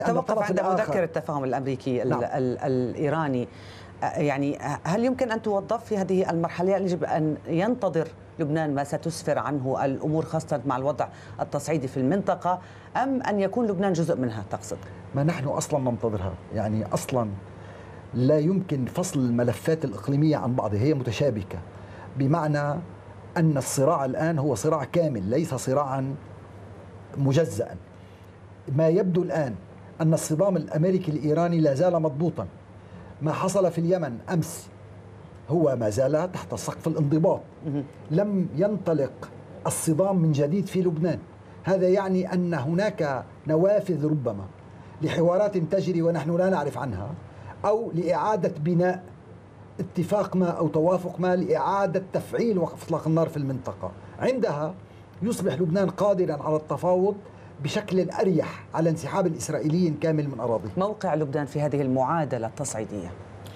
توقف عند مذكر التفاهم الأمريكي نعم. الإيراني. يعني هل يمكن أن توظف في هذه المرحلة؟ يجب أن ينتظر لبنان ما ستسفر عنه الأمور خاصة مع الوضع التصعيدي في المنطقة، أم أن يكون لبنان جزء منها تقصد؟ ما نحن أصلا ننتظرها، يعني أصلا لا يمكن فصل الملفات الإقليمية عن بعضها، هي متشابكة، بمعنى أن الصراع الآن هو صراع كامل ليس صراعا مجزأ. ما يبدو الآن أن الصدام الأمريكي الإيراني لا زال مضبوطا. ما حصل في اليمن أمس هو ما زال تحت سقف الانضباط، لم ينطلق الصدام من جديد في لبنان. هذا يعني أن هناك نوافذ ربما لحوارات تجري ونحن لا نعرف عنها، أو لإعادة بناء اتفاق ما أو توافق ما لإعادة تفعيل وقف إطلاق النار في المنطقة. عندها يصبح لبنان قادرا على التفاوض بشكل أريح على انسحاب الإسرائيليين كامل من أراضيه. موقع لبنان في هذه المعادلة التصعيدية؟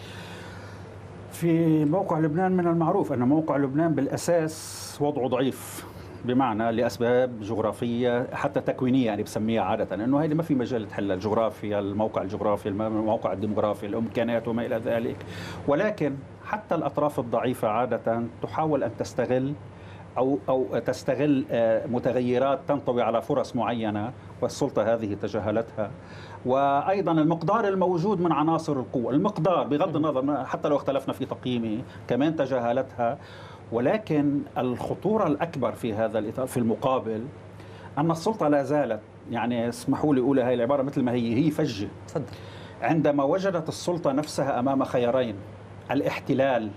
في موقع لبنان من المعروف أن موقع لبنان بالأساس وضعه ضعيف، بمعنى لأسباب جغرافية حتى تكوينية، يعني بسميها عادة أنه هذه ما في مجال تحلها، الجغرافيا، الموقع الجغرافي، الموقع الديموغرافي، الإمكانيات وما إلى ذلك. ولكن حتى الأطراف الضعيفة عادة تحاول أن تستغل أو تستغل متغيرات تنطوي على فرص معينة، والسلطة هذه تجاهلتها. وأيضا المقدار الموجود من عناصر القوة، المقدار بغض النظر حتى لو اختلفنا في تقييمه كمان تجاهلتها. ولكن الخطورة الأكبر في هذا الإطار في المقابل أن السلطة لا زالت، يعني اسمحوا لي أقول هذه العبارة مثل ما هي فجة. عندما وجدت السلطة نفسها أمام خيارين: الاحتلال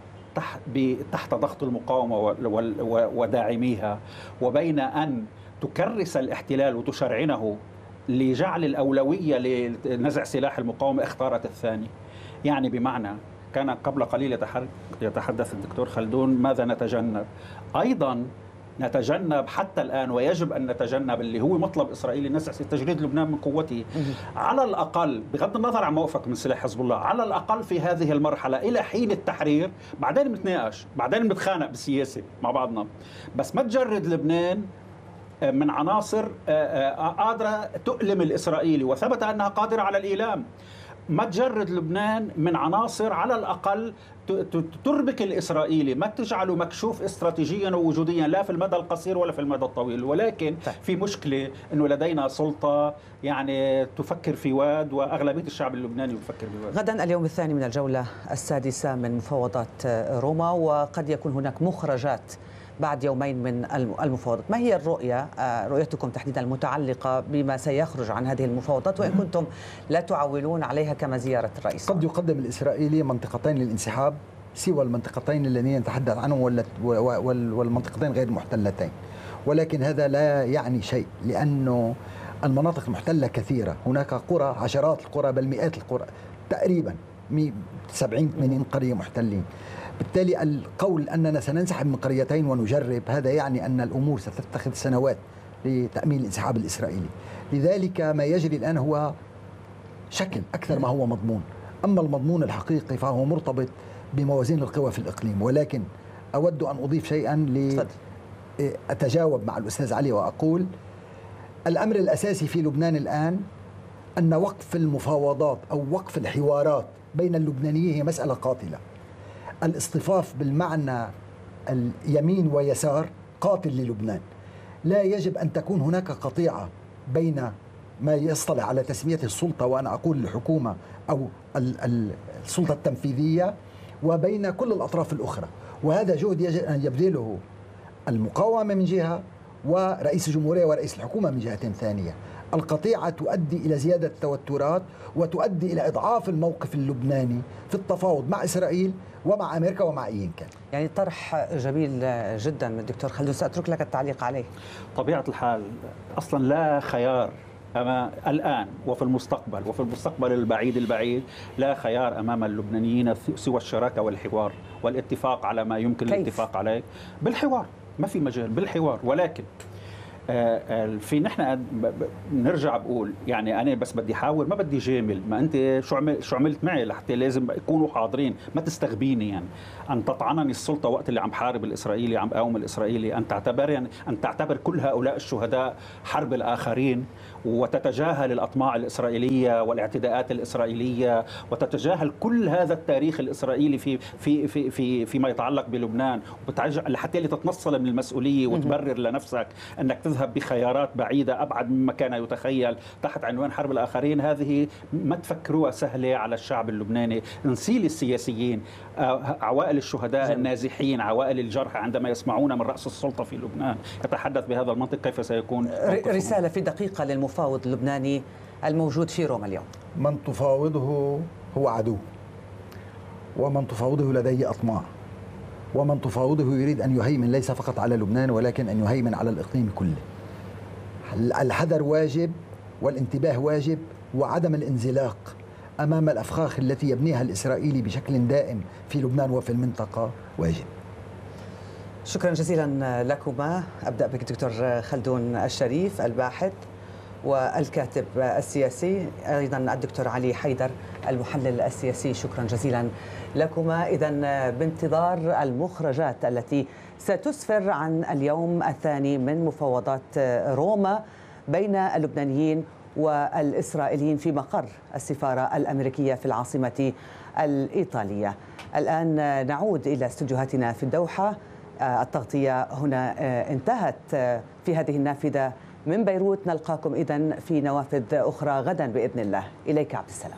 تحت ضغط المقاومة وداعميها، وبين أن تكرس الاحتلال وتشرعنه لجعل الأولوية لنزع سلاح المقاومة، اختارت الثاني. يعني بمعنى كان قبل قليل يتحدث الدكتور خلدون ماذا نتجنب. أيضا نتجنب حتى الآن، ويجب أن نتجنب اللي هو مطلب إسرائيلي، نزع تجريد لبنان من قوته على الأقل، بغض النظر عن موقفك من سلاح حزب الله، على الأقل في هذه المرحلة إلى حين التحرير. بعدين بنتناقش، بعدين بنتخانق بالسياسة مع بعضنا، بس ما تجرد لبنان من عناصر قادرة تؤلم الإسرائيلي، وثبت أنها قادرة على الإيلام. ما تجرد لبنان من عناصر على الأقل تربك الإسرائيلي، ما تجعله مكشوف استراتيجيا ووجوديا لا في المدى القصير ولا في المدى الطويل. ولكن في مشكلة أنه لدينا سلطة يعني تفكر في واد، وأغلبية الشعب اللبناني يفكر بواد. غدا اليوم الثاني من الجولة السادسة من مفاوضات روما، وقد يكون هناك مخرجات بعد يومين من المفاوضات. ما هي رؤيتكم تحديدا المتعلقة بما سيخرج عن هذه المفاوضات، وإن كنتم لا تعولون عليها كما زيارة الرئيس؟ قد يقدم الإسرائيلي منطقتين للانسحاب سوى المنطقتين اللذين نتحدث عنهم والمنطقتين غير محتلتين، ولكن هذا لا يعني شيء، لأنه المناطق المحتلة كثيرة. هناك قرى، عشرات القرى بل مئات القرى، تقريبا 70-80 قرية محتلين. بالتالي القول أننا سننسحب من قريتين ونجرب، هذا يعني أن الأمور ستتخذ سنوات لتأمين الانسحاب الإسرائيلي. لذلك ما يجري الآن هو شكل أكثر ما هو مضمون. أما المضمون الحقيقي فهو مرتبط بموازين القوى في الإقليم. ولكن أود أن أضيف شيئا أتجاوب مع الأستاذ علي وأقول: الأمر الأساسي في لبنان الآن أن وقف المفاوضات أو وقف الحوارات بين اللبنانيين هي مسألة قاتلة. الاصطفاف بالمعنى اليمين ويسار قاتل للبنان. لا يجب أن تكون هناك قطيعة بين ما يصطلح على تسميته السلطة، وأنا أقول الحكومة أو السلطة التنفيذية، وبين كل الأطراف الأخرى. وهذا جهد يجب أن يبذله المقاومة من جهة، ورئيس الجمهورية ورئيس الحكومة من جهة ثانية. القطيعة تؤدي إلى زيادة التوترات، وتؤدي إلى إضعاف الموقف اللبناني في التفاوض مع إسرائيل ومع أمريكا ومع أي كان. يعني طرح جميل جدا من الدكتور خلدون، سأترك لك التعليق عليه. طبيعة الحال أصلا لا خيار الآن وفي المستقبل البعيد لا خيار أمام اللبنانيين سوى الشراكة والحوار والاتفاق على ما يمكن الاتفاق عليه. بالحوار، ما في مجال بالحوار. ولكن في نحن نرجع بقول يعني انا بس بدي احاول، ما بدي جامل. ما انت شو عملت معي لحتى لازم يكونوا حاضرين، ما تستغبيني يعني ان تطعنني السلطه وقت اللي عم بحارب الاسرائيلي، عم بقاوم الاسرائيلي، ان تعتبر كل هؤلاء الشهداء حرب الاخرين، وتتجاهل الاطماع الاسرائيليه والاعتداءات الاسرائيليه، وتتجاهل كل هذا التاريخ الاسرائيلي فيما يتعلق بلبنان، لحتى تتنصل من المسؤوليه وتبرر لنفسك انك تذهب بخيارات بعيده ابعد مما كان يتخيل تحت عنوان حرب الاخرين. هذه ما تفكروها سهله على الشعب اللبناني. نسيل السياسيين، عوائل الشهداء النازحين، عوائل الجرحى عندما يسمعون من رأس السلطة في لبنان يتحدث بهذا المنطق، كيف سيكون رسالة في دقيقة للمفاوض اللبناني الموجود في روما اليوم. من تفاوضه هو عدو، ومن تفاوضه لديه أطماع، ومن تفاوضه يريد أن يهيمن ليس فقط على لبنان ولكن أن يهيمن على الإقليم كله. الحذر واجب، والانتباه واجب، وعدم الانزلاق أمام الأفخاخ التي يبنيها الإسرائيلي بشكل دائم في لبنان وفي المنطقة واجب. شكرا جزيلا لكما. أبدأ بك دكتور خلدون الشريف، الباحث والكاتب السياسي، أيضا الدكتور علي حيدر المحلل السياسي. شكرا جزيلا لكما. إذن بانتظار المخرجات التي ستسفر عن اليوم الثاني من مفاوضات روما بين اللبنانيين والإسرائيليين في مقر السفارة الأمريكية في العاصمة الإيطالية. الآن نعود إلى استديوهاتنا في الدوحة. التغطية هنا انتهت في هذه النافذة من بيروت. نلقاكم إذن في نوافذ أخرى غدا بإذن الله. إليك عبد السلام.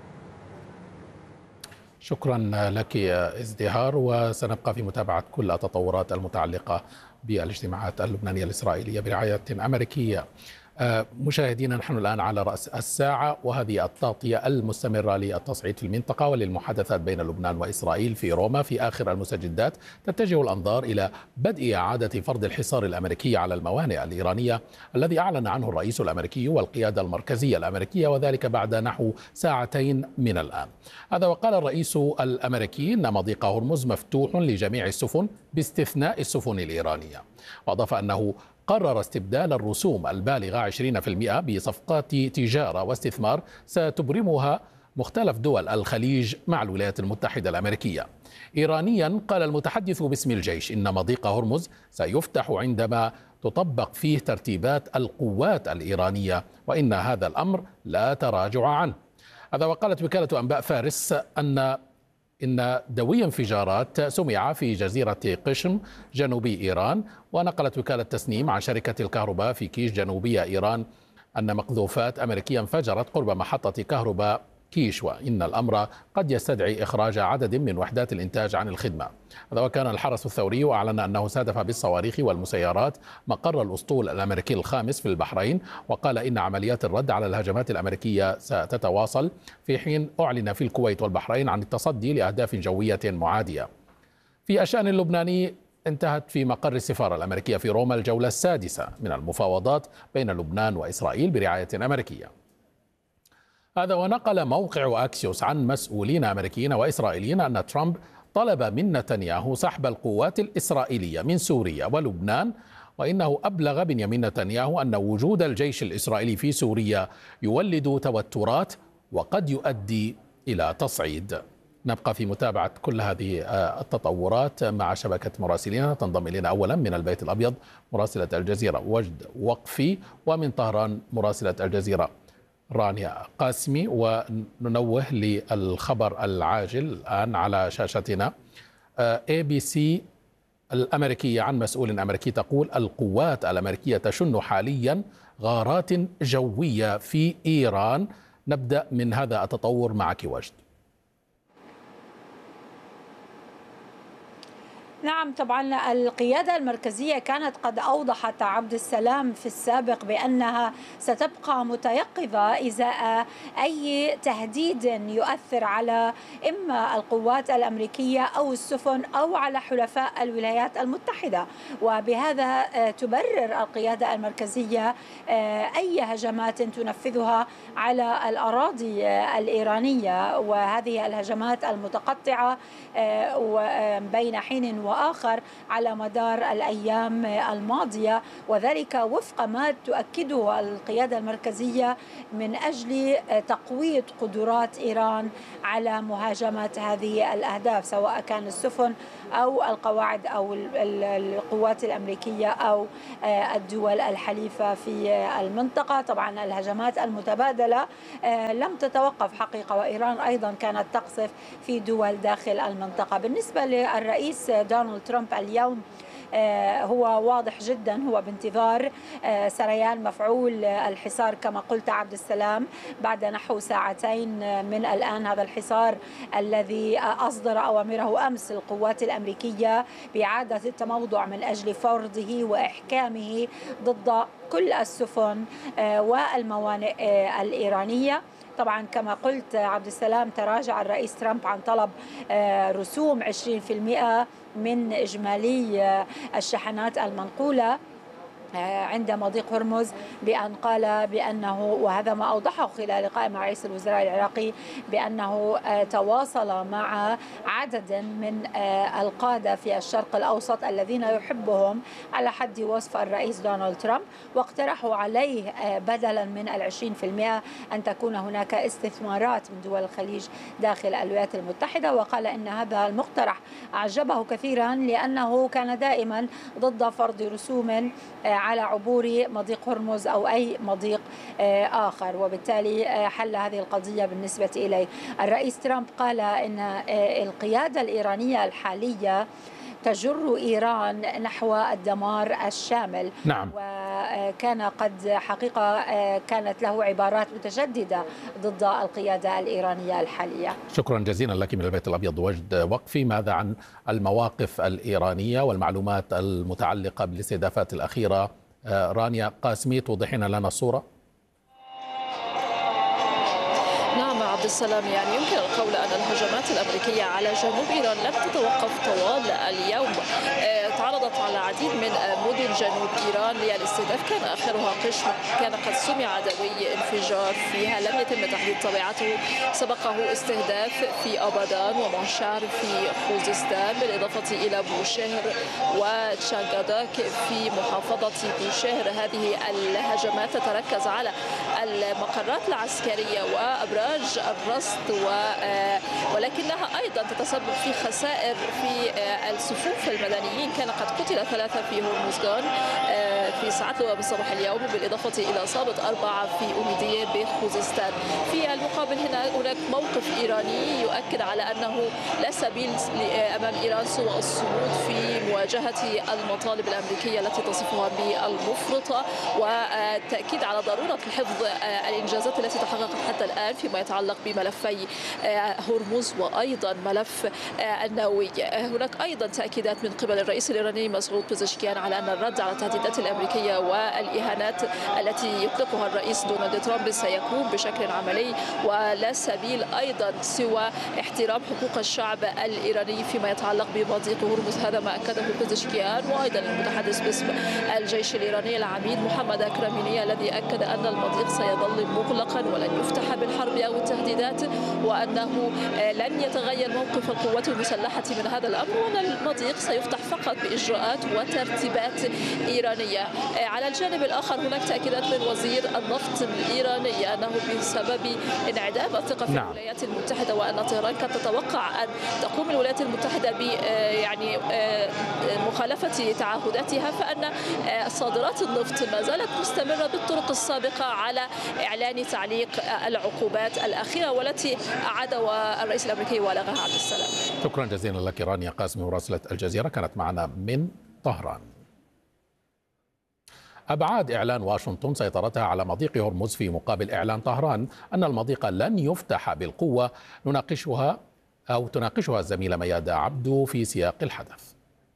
شكرا لك ازدهار، وسنبقى في متابعة كل التطورات المتعلقة بالاجتماعات اللبنانية الإسرائيلية برعاية أمريكية. مشاهدينا، نحن الآن على رأس الساعة، وهذه التغطية المستمرة للتصعيد في المنطقة وللمحادثات بين لبنان وإسرائيل في روما. في آخر المستجدات تتجه الأنظار إلى بدء إعادة فرض الحصار الأمريكي على الموانئ الإيرانية الذي أعلن عنه الرئيس الأمريكي والقيادة المركزية الأمريكية، وذلك بعد نحو ساعتين من الآن. هذا وقال الرئيس الأمريكي إن مضيق هرمز مفتوح لجميع السفن باستثناء السفن الإيرانية، وأضاف أنه قرر استبدال الرسوم البالغة 20% بصفقات تجارة واستثمار ستبرمها مختلف دول الخليج مع الولايات المتحدة الأمريكية. إيرانيا، قال المتحدث باسم الجيش إن مضيق هرمز سيفتح عندما تطبق فيه ترتيبات القوات الإيرانية، وإن هذا الأمر لا تراجع عنه. هذا وقالت وكالة أنباء فارس إن دوي انفجارات سمع في جزيرة قشم جنوبي إيران. ونقلت وكالة تسنيم عن شركة الكهرباء في كيش جنوبية إيران أن مقذوفات أمريكية انفجرت قرب محطة كهرباء كيش، وإن الأمر قد يستدعي إخراج عدد من وحدات الإنتاج عن الخدمة. هذا وكان الحرس الثوري أعلن أنه استهدف بالصواريخ والمسيرات مقر الأسطول الأمريكي الخامس في البحرين، وقال إن عمليات الرد على الهجمات الأمريكية ستتواصل، في حين أعلن في الكويت والبحرين عن التصدي لأهداف جوية معادية. في الشأن اللبناني، انتهت في مقر السفارة الأمريكية في روما الجولة السادسة من المفاوضات بين لبنان وإسرائيل برعاية أمريكية. هذا ونقل موقع أكسيوس عن مسؤولين أمريكيين وإسرائيليين أن ترامب طلب من نتنياهو سحب القوات الإسرائيلية من سوريا ولبنان، وإنه أبلغ بنيامين نتنياهو أن وجود الجيش الإسرائيلي في سوريا يولد توترات وقد يؤدي إلى تصعيد. نبقى في متابعة كل هذه التطورات مع شبكة مراسلين. تنضم إلينا أولا من البيت الأبيض مراسلة الجزيرة وجد وقفي، ومن طهران مراسلة الجزيرة رانيا قاسمي. وننوه للخبر العاجل الآن على شاشتنا. ABC الأمريكية عن مسؤول أمريكي تقول القوات الأمريكية تشن حاليا غارات جوية في إيران. نبدأ من هذا التطور معك وجد. نعم، طبعا القيادة المركزية كانت قد أوضحت عبد السلام في السابق بأنها ستبقى متيقظة إزاء أي تهديد يؤثر على إما القوات الأمريكية أو السفن أو على حلفاء الولايات المتحدة، وبهذا تبرر القيادة المركزية أي هجمات تنفذها على الأراضي الإيرانية، وهذه الهجمات المتقطعة بين حين وآخر على مدار الأيام الماضية، وذلك وفق ما تؤكده القيادة المركزية من أجل تقوية قدرات إيران على مهاجمة هذه الأهداف، سواء كان السفن أو القواعد أو القوات الأمريكية أو الدول الحليفة في المنطقة. طبعا الهجمات المتبادلة لم تتوقف حقيقة، وإيران أيضا كانت تقصف في دول داخل المنطقة. بالنسبة للرئيس دونالد ترامب اليوم هو واضح جدا، هو بانتظار سريان مفعول الحصار كما قلت عبد السلام بعد نحو ساعتين من الآن. هذا الحصار الذي أصدر أوامره أمس القوات الأمريكية بإعادة التموضع من أجل فرضه وإحكامه ضد كل السفن والموانئ الإيرانية. طبعا كما قلت عبد السلام تراجع الرئيس ترامب عن طلب رسوم 20% من إجمالي الشحنات المنقولة عند مضيق هرمز، بأن قال بأنه، وهذا ما أوضحه خلال لقاء مع رئيس الوزراء العراقي، بأنه تواصل مع عدد من القادة في الشرق الأوسط الذين يحبهم على حد وصف الرئيس دونالد ترامب، واقترحوا عليه بدلا من 20% أن تكون هناك استثمارات من دول الخليج داخل الولايات المتحدة. وقال إن هذا المقترح أعجبه كثيرا لأنه كان دائما ضد فرض رسوم على عبور مضيق هرمز أو أي مضيق آخر، وبالتالي حل هذه القضية بالنسبة إليه. الرئيس ترامب قال إن القيادة الإيرانية الحالية تجر إيران نحو الدمار الشامل. نعم. وكان قد حقيقة كانت له عبارات متجددة ضد القيادة الإيرانية الحالية. شكرا جزيلا لك من البيت الأبيض وجد وقفي. ماذا عن المواقف الإيرانية والمعلومات المتعلقة بالاستهدافات الأخيرة؟ رانيا قاسمي توضحين لنا الصورة. نعم عبد السلام، يعني يمكن القول أن الهجمات الأمريكية على جنوب إيران لم تتوقف طوال اليوم. تعرضت على العديد من مدن جنوب إيران للاستهداف، كان آخرها قشم، كان قد سمع دوي انفجار فيها لم يتم تحديد طبيعته. سبقه استهداف في أبادان ومنشار في خوزستان، بالإضافة إلى بوشهر وتشانغاداك في محافظة بوشهر. هذه الهجمات تتركز على المقرات العسكرية وأبراج الرصد، ولكنها أيضا تتسبب في خسائر في الصفوف المدنيين. كان قد قتل 3 في هرمزغان في ساعات الأولى من صباح اليوم، بالإضافة إلى إصابة 4 في أوميدية بخوزستان. في المقابل هناك موقف إيراني يؤكد على أنه لا سبيل أمام إيران سوى الصمود في مواجهة المطالب الأمريكية التي تصفها بالمفرطة، والتأكيد على ضرورة حفظ الإنجازات التي تحققت حتى الآن فيما يتعلق بملفي هرمز وأيضا ملف النووي. هناك أيضا تأكيدات من قبل الرئيس الإيراني مسعود بزشكيان على أن الرد على التهديدات الأمريكية والإهانات التي يطلقها الرئيس دونالد ترامب سيكون بشكل عملي، ولا سبيل أيضا سوى احترام حقوق الشعب الإيراني فيما يتعلق بمضيق هرمز. هذا ما أكده بزشكيان، وأيضا المتحدث باسم الجيش الإيراني العميد محمد أكرميني الذي أكد أن المضيق سيظل مغلقا ولن يفتح بالحرب أو التهديدات، وأنه لن يتغير موقف القوات المسلحة من هذا الأمر، وأن المضيق سيفتح فقط بإجراءات وترتيبات إيرانية. على الجانب الآخر هناك تأكيدات من وزير النفط الإيراني أنه بسبب انعدام الثقة في الولايات المتحدة وأن طهران كانت تتوقع أن تقوم الولايات المتحدة ب يعني مخالفة تعهداتها، فأن صادرات النفط ما زالت مستمرة بالطرق السابقة على إعلان تعليق العقوبات الأخيرة والتي أعاد الرئيس الأمريكي ولغاها. عبد السلام، شكرا جزيلا لك رانيا قاسمي مراسلة الجزيرة كانت معنا من طهران. أبعاد إعلان واشنطن سيطرتها على مضيق هرمز في مقابل إعلان طهران أن المضيق لن يفتح بالقوة تناقشها الزميلة ميادة عبدو في سياق الحدث.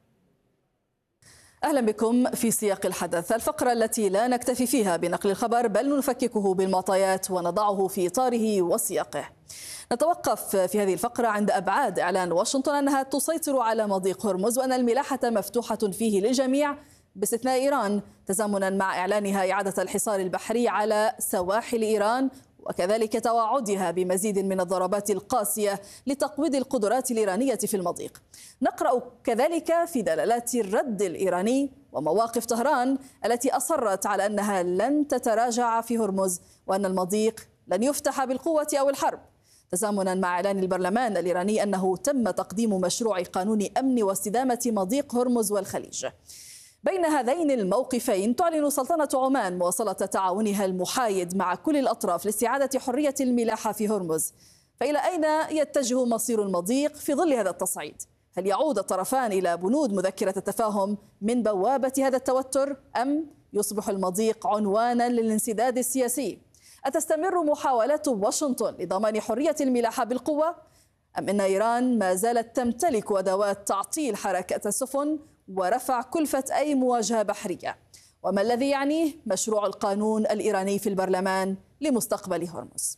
أهلا بكم في سياق الحدث، الفقرة التي لا نكتفي فيها بنقل الخبر بل نفككه بالمعطيات ونضعه في إطاره وسياقه. نتوقف في هذه الفقرة عند أبعاد إعلان واشنطن أنها تسيطر على مضيق هرمز وأن الملاحة مفتوحة فيه للجميع باستثناء إيران، تزامنا مع إعلانها إعادة الحصار البحري على سواحل إيران وكذلك توعدها بمزيد من الضربات القاسية لتقويض القدرات الإيرانية في المضيق. نقرأ كذلك في دلالات الرد الإيراني ومواقف طهران التي أصرت على أنها لن تتراجع في هرمز وأن المضيق لن يفتح بالقوة أو الحرب، تزامنا مع إعلان البرلمان الإيراني أنه تم تقديم مشروع قانون أمن واستدامة مضيق هرمز والخليج. بين هذين الموقفين تعلن سلطنة عمان مواصلة تعاونها المحايد مع كل الأطراف لاستعادة حرية الملاحة في هرمز. فإلى أين يتجه مصير المضيق في ظل هذا التصعيد؟ هل يعود الطرفان إلى بنود مذكرة التفاهم من بوابة هذا التوتر أم يصبح المضيق عنوانا للانسداد السياسي؟ أتستمر محاولات واشنطن لضمان حرية الملاحة بالقوة أم أن إيران ما زالت تمتلك أدوات تعطيل حركة السفن ورفع كلفة أي مواجهة بحرية؟ وما الذي يعنيه مشروع القانون الإيراني في البرلمان لمستقبل هرمز؟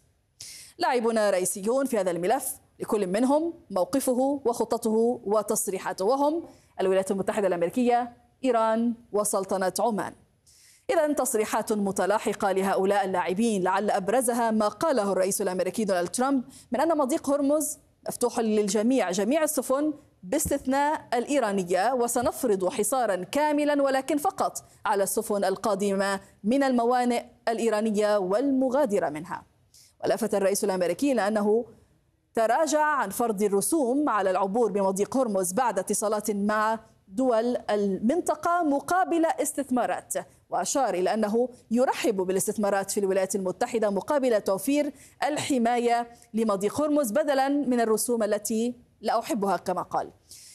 لاعبون رئيسيون في هذا الملف، لكل منهم موقفه وخطته وتصريحاته، وهم الولايات المتحدة الأمريكية، إيران وسلطنة عمان. إذا تصريحات متلاحقة لهؤلاء اللاعبين، لعل أبرزها ما قاله الرئيس الأمريكي دونالد ترامب من أن مضيق هرمز مفتوح للجميع، جميع السفن باستثناء الإيرانية، وسنفرض حصارا كاملا ولكن فقط على السفن القادمة من الموانئ الإيرانية والمغادرة منها. ولفت الرئيس الأمريكي إلى أنه تراجع عن فرض الرسوم على العبور بمضيق هرمز بعد اتصالات مع دول المنطقة مقابل استثمارات، وأشار إلى أنه يرحب بالاستثمارات في الولايات المتحدة مقابل توفير الحماية لمضيق هرمز بدلا من الرسوم التي لا أحبها كما قال.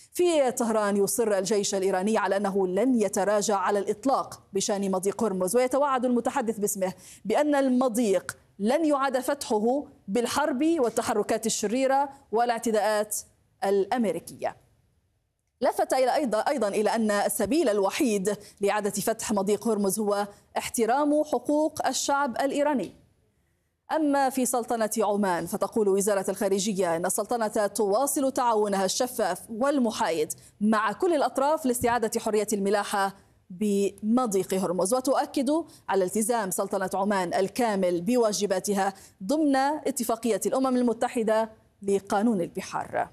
في طهران يصر الجيش الإيراني على أنه لن يتراجع على الإطلاق بشأن مضيق هرمز، ويتوعد المتحدث باسمه بأن المضيق لن يعاد فتحه بالحرب والتحركات الشريرة والاعتداءات الأمريكية. لفت أيضا إلى أن السبيل الوحيد لإعادة فتح مضيق هرمز هو احترام حقوق الشعب الإيراني. أما في سلطنة عمان فتقول وزارة الخارجية أن السلطنة تواصل تعاونها الشفاف والمحايد مع كل الأطراف لاستعادة حرية الملاحة بمضيق هرمز، وتؤكد على التزام سلطنة عمان الكامل بواجباتها ضمن اتفاقية الأمم المتحدة لقانون البحار.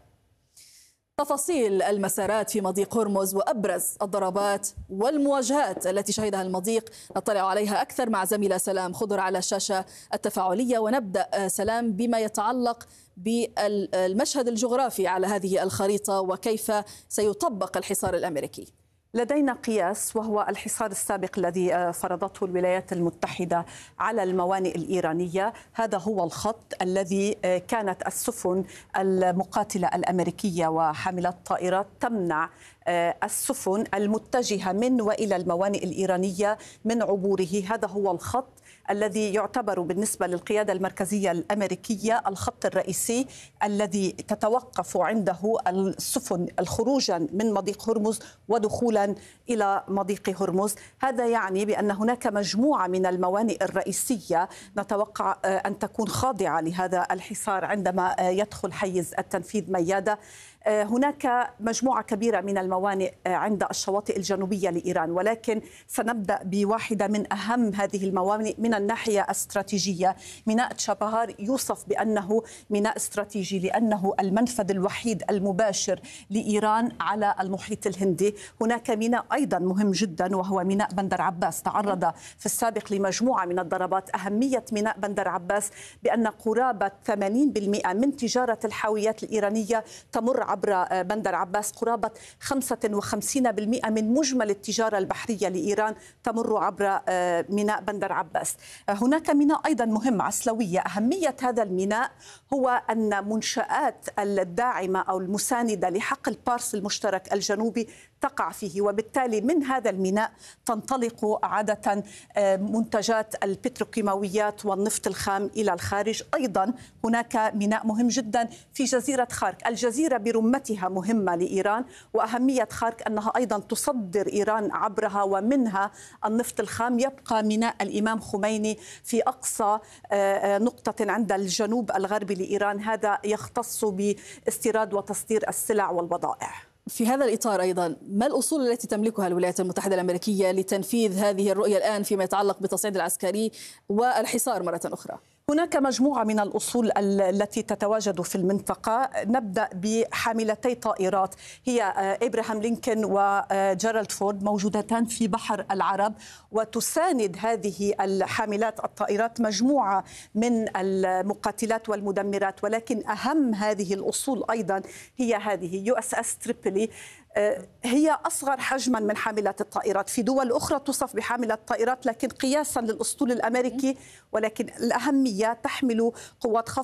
تفاصيل المسارات في مضيق هرمز وأبرز الضربات والمواجهات التي شهدها المضيق نطلع عليها أكثر مع زميلة سلام خضر على الشاشة التفاعلية. ونبدأ سلام بما يتعلق بالمشهد الجغرافي على هذه الخريطة وكيف سيطبق الحصار الأمريكي. لدينا قياس وهو الحصار السابق الذي فرضته الولايات المتحدة على الموانئ الإيرانية. هذا هو الخط الذي كانت السفن المقاتلة الأمريكية وحاملة الطائرات تمنع السفن المتجهة من وإلى الموانئ الإيرانية من عبوره. هذا هو الخط الذي يعتبر بالنسبة للقيادة المركزية الأمريكية الخط الرئيسي الذي تتوقف عنده السفن خروجا من مضيق هرمز ودخولا إلى مضيق هرمز. هذا يعني بأن هناك مجموعة من الموانئ الرئيسية نتوقع أن تكون خاضعة لهذا الحصار عندما يدخل حيز التنفيذ ميادة. هناك مجموعة كبيرة من الموانئ عند الشواطئ الجنوبية لإيران، ولكن سنبدأ بواحدة من أهم هذه الموانئ من الناحية الاستراتيجية. ميناء تشابهار يوصف بأنه ميناء استراتيجي لأنه المنفذ الوحيد المباشر لإيران على المحيط الهندي. هناك ميناء أيضا مهم جدا وهو ميناء بندر عباس، تعرض في السابق لمجموعة من الضربات. أهمية ميناء بندر عباس بأن قرابة 80% من تجارة الحاويات الإيرانية تمر عبر بندر عباس، قرابة 55% من مجمل التجارة البحرية لإيران تمر عبر ميناء بندر عباس. هناك ميناء أيضا مهم عسلوية. أهمية هذا الميناء هو أن منشآت الداعمة أو المساندة لحقل بارس المشترك الجنوبي تقع فيه، وبالتالي من هذا الميناء تنطلق عادة منتجات البتروكيماويات والنفط الخام إلى الخارج. أيضا هناك ميناء مهم جدا في جزيرة خارك. الجزيرة برمتها مهمة لإيران، وأهمية خارك أنها أيضا تصدر إيران عبرها ومنها النفط الخام. يبقى ميناء الإمام خميني في أقصى نقطة عند الجنوب الغربي لإيران، هذا يختص باستيراد وتصدير السلع والبضائع. في هذا الإطار أيضا ما الأصول التي تملكها الولايات المتحدة الأمريكية لتنفيذ هذه الرؤية الآن فيما يتعلق بالتصعيد العسكري والحصار مرة أخرى؟ هناك مجموعة من الأصول التي تتواجد في المنطقة. نبدأ بحاملتي طائرات، هي إبراهام لينكولن وجيرالد فورد، موجودتان في بحر العرب، وتساند هذه الحاملات الطائرات مجموعة من المقاتلات والمدمرات. ولكن أهم هذه الأصول أيضا هي هذه USS تريبولي، هي أصغر حجما من حاملات الطائرات. في دول أخرى توصف بحاملة طائرات لكن قياسا للأسطول الأمريكي، ولكن الأهمية تحمل قوات خاصة